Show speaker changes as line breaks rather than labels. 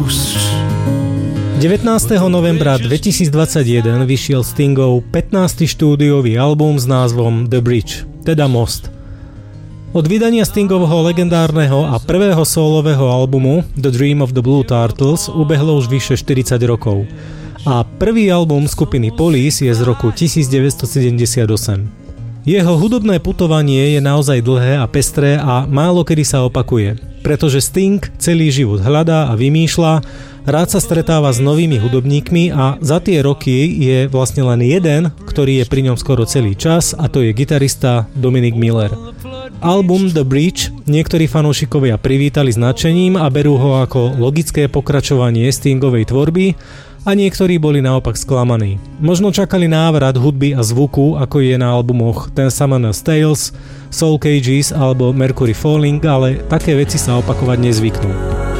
19. novembra 2021 vyšiel Stingov 15. štúdiový album s názvom The Bridge, teda Most. Od vydania Stingovho legendárneho a prvého sólového albumu The Dream of the Blue Turtles ubehlo už vyše 40 rokov a prvý album skupiny Police je z roku 1978. Jeho hudobné putovanie je naozaj dlhé a pestré a málo kedy sa opakuje, pretože Sting celý život hľadá a vymýšľa, rád sa stretáva s novými hudobníkmi a za tie roky je vlastne len jeden, ktorý je pri ňom skoro celý čas, a to je gitarista Dominic Miller. Album The Bridge niektorí fanúšikovia privítali s nadšením a berú ho ako logické pokračovanie Stingovej tvorby, a niektorí boli naopak sklamaní. Možno čakali návrat hudby a zvuku, ako je na albumoch Ten Summoner's Tales, Soul Cages alebo Mercury Falling, ale také veci sa opakovať nezvyknú.